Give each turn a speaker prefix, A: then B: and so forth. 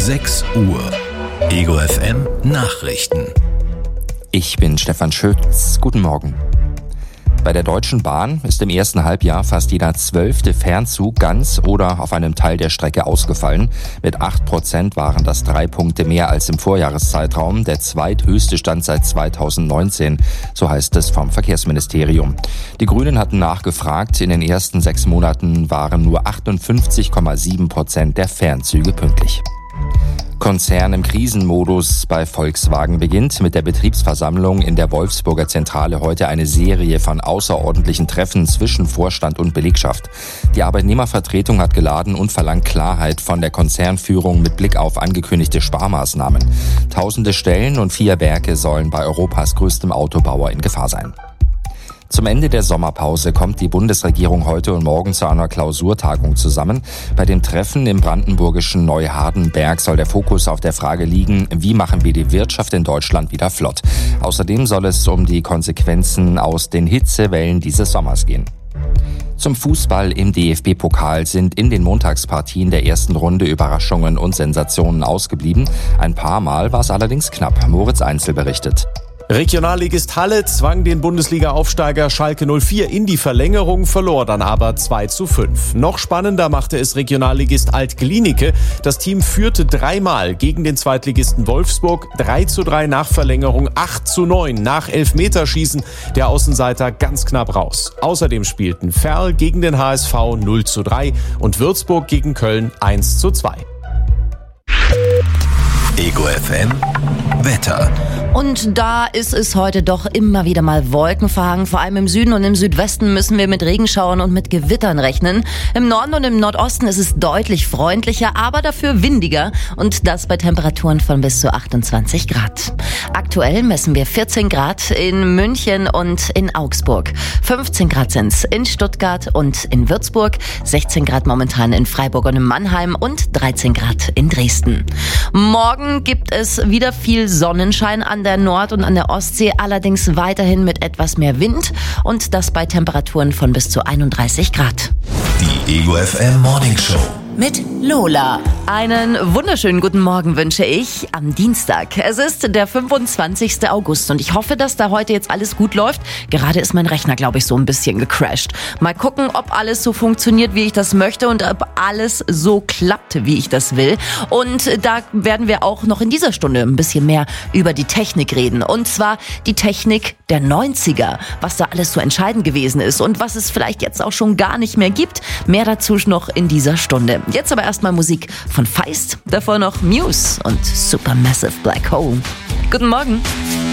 A: 6 Uhr. Ego FM Nachrichten.
B: Ich bin Stefan Schütz. Guten Morgen. Bei der Deutschen Bahn ist im ersten Halbjahr fast jeder 12. Fernzug ganz oder auf einem Teil der Strecke ausgefallen. Mit 8% waren das 3 Punkte mehr als im Vorjahreszeitraum, der zweithöchste Stand seit 2019, so heißt es vom Verkehrsministerium. Die Grünen hatten nachgefragt, in den ersten 6 Monaten waren nur 58,7% der Fernzüge pünktlich. Konzern im Krisenmodus bei Volkswagen beginnt mit der Betriebsversammlung in der Wolfsburger Zentrale heute eine Serie von außerordentlichen Treffen zwischen Vorstand und Belegschaft. Die Arbeitnehmervertretung hat geladen und verlangt Klarheit von der Konzernführung mit Blick auf angekündigte Sparmaßnahmen. Tausende Stellen und 4 Werke sollen bei Europas größtem Autobauer in Gefahr sein. Zum Ende der Sommerpause kommt die Bundesregierung heute und morgen zu einer Klausurtagung zusammen. Bei dem Treffen im brandenburgischen Neuhardenberg soll der Fokus auf der Frage liegen, wie machen wir die Wirtschaft in Deutschland wieder flott. Außerdem soll es um die Konsequenzen aus den Hitzewellen dieses Sommers gehen. Zum Fußball im DFB-Pokal sind in den Montagspartien der ersten Runde Überraschungen und Sensationen ausgeblieben. Ein paar Mal war es allerdings knapp. Moritz Einzel berichtet.
C: Regionalligist Halle zwang den Bundesliga-Aufsteiger Schalke 04 in die Verlängerung, verlor dann aber 2:5. Noch spannender machte es Regionalligist Alt-Glienicke. Das Team führte 3-mal gegen den Zweitligisten Wolfsburg, 3:3 nach Verlängerung, 8:9 nach Elfmeterschießen. Der Außenseiter ganz knapp raus. Außerdem spielten Verl gegen den HSV 0:3 und Würzburg gegen Köln 1:2.
A: Ego FM Wetter.
D: Und da ist es heute doch immer wieder mal wolkenverhangen. Vor allem im Süden und im Südwesten müssen wir mit Regenschauern und mit Gewittern rechnen. Im Norden und im Nordosten ist es deutlich freundlicher, aber dafür windiger. Und das bei Temperaturen von bis zu 28 Grad. Aktuell messen wir 14 Grad in München und in Augsburg. 15 Grad sind's in Stuttgart und in Würzburg. 16 Grad momentan in Freiburg und in Mannheim und 13 Grad in Dresden. Morgen gibt es wieder viel Sonnenschein an der Nord- und an der Ostsee, allerdings weiterhin mit etwas mehr Wind und das bei Temperaturen von bis zu 31 Grad.
A: Die Ego FM Morning Show
D: mit Lola. Einen wunderschönen guten Morgen wünsche ich am Dienstag. Es ist der 25. August und ich hoffe, dass da heute jetzt alles gut läuft. Gerade ist mein Rechner, glaube ich, so ein bisschen gecrashed. Mal gucken, ob alles so funktioniert, wie ich das möchte und ob alles so klappt, wie ich das will. Und da werden wir auch noch in dieser Stunde ein bisschen mehr über die Technik reden. Und zwar die Technik der 90er, was da alles so entscheidend gewesen ist und was es vielleicht jetzt auch schon gar nicht mehr gibt. Mehr dazu noch in dieser Stunde. Jetzt aber erstmal Musik von Feist, davor noch Muse und Supermassive Black Hole. Guten Morgen.